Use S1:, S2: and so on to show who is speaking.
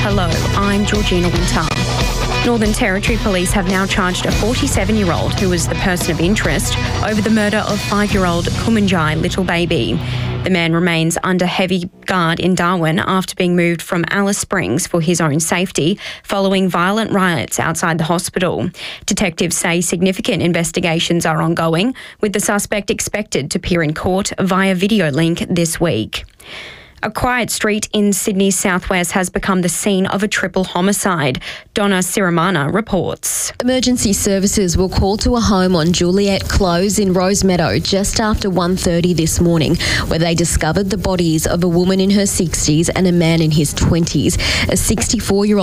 S1: Hello, I'm Georgina Winter. Northern Territory Police have now charged a 47-year-old who was the person of interest over the murder of 5-year-old Kumanjai little baby. The man remains under heavy guard in Darwin after being moved from Alice Springs for his own safety following violent riots outside the hospital. Detectives say significant investigations are ongoing, with the suspect expected to appear in court via video link this week. A quiet street in Sydney's southwest has become the scene of a triple homicide. Donna Siramana reports.
S2: Emergency services were called to a home on Juliet Close in Rosemeadow just after 1:30 this morning, where they discovered the bodies of a woman in her 60s and a man in his 20s. A 64-year-old